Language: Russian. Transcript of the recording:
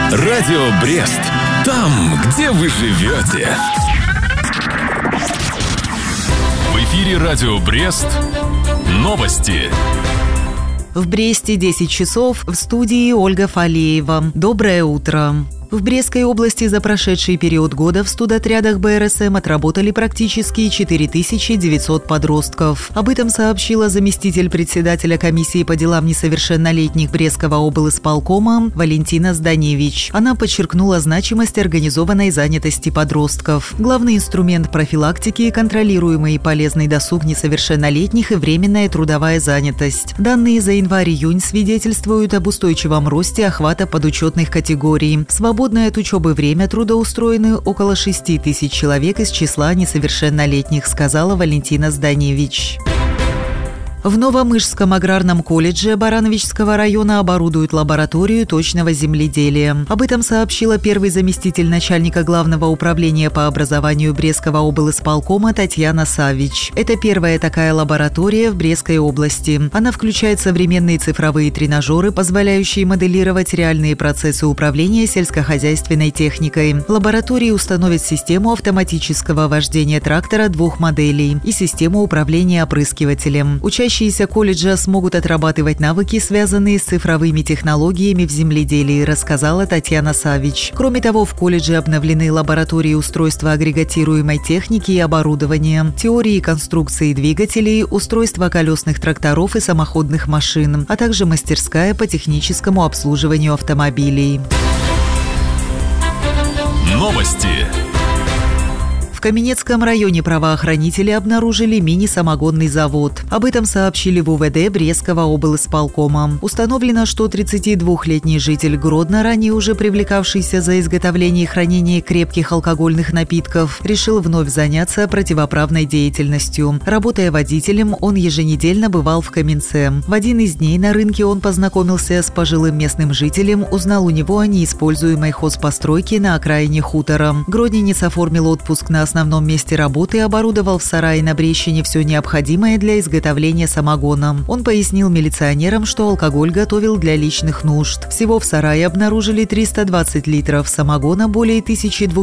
Радио Брест. Там, где вы живете. В эфире Радио Брест. Новости. В Бресте 10 часов, в студии Ольга Фалеева. Доброе утро. В Брестской области за прошедший период года в студотрядах БРСМ отработали практически 4900 подростков. Об этом сообщила заместитель председателя комиссии по делам несовершеннолетних Брестского облисполкома Валентина Зданевич. Она подчеркнула значимость организованной занятости подростков. Главный инструмент профилактики – контролируемый и полезный досуг несовершеннолетних и временная трудовая занятость. Данные за январь-июнь свидетельствуют об устойчивом росте охвата подучетных категорий. Свободное от учебы время трудоустроены около 6 тысяч человек из числа несовершеннолетних, сказала Валентина Зданевич. В Новомышском аграрном колледже Барановичского района оборудуют лабораторию точного земледелия. Об этом сообщила первый заместитель начальника Главного управления по образованию Брестского облисполкома Татьяна Савич. Это первая такая лаборатория в Брестской области. Она включает современные цифровые тренажеры, позволяющие моделировать реальные процессы управления сельскохозяйственной техникой. В лаборатории установят систему автоматического вождения трактора 2 моделей и систему управления опрыскивателем. Учащиеся колледжа смогут отрабатывать навыки, связанные с цифровыми технологиями в земледелии, рассказала Татьяна Савич. Кроме того, в колледже обновлены лаборатории устройства агрегатируемой техники и оборудования, теории конструкции двигателей, устройства колесных тракторов и самоходных машин, а также мастерская по техническому обслуживанию автомобилей. Новости. В Каменецком районе правоохранители обнаружили мини-самогонный завод. Об этом сообщили в УВД Брестского облисполкома. Установлено, что 32-летний житель Гродно, ранее уже привлекавшийся за изготовление и хранение крепких алкогольных напитков, решил вновь заняться противоправной деятельностью. Работая водителем, он еженедельно бывал в Каменце. В один из дней на рынке он познакомился с пожилым местным жителем, узнал у него о неиспользуемой хозпостройке на окраине хутора. Гродненец оформил отпуск на основном месте работы и оборудовал в сарае на Брещине все необходимое для изготовления самогона. Он пояснил милиционерам, что алкоголь готовил для личных нужд. Всего в сарае обнаружили 320 литров самогона, более 1200